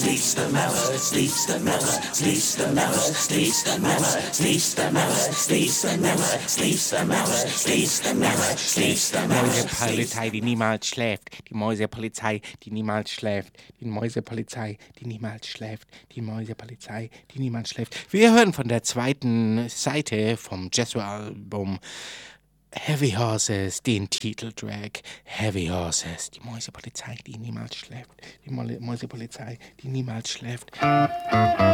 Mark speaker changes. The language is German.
Speaker 1: sleeps the mouse, sleeps the mouse, sleeps the mouse, sleeps the mouse, sleeps the mouse, sleeps the mouse, sleeps the mouse, sleeps the mouse, sleeps the mouse.
Speaker 2: Mäusepolizei, die niemals schläft. Die Mäusepolizei, die niemals schläft. Die Mäusepolizei, die niemals schläft. Die Mäusepolizei, die niemals schläft. Wir hören von der zweiten Seite vom Jesu-Album Heavy Horses den Titeltrack Heavy Horses. Die Mäusepolizei, die niemals schläft. Die Mäusepolizei, die niemals schläft.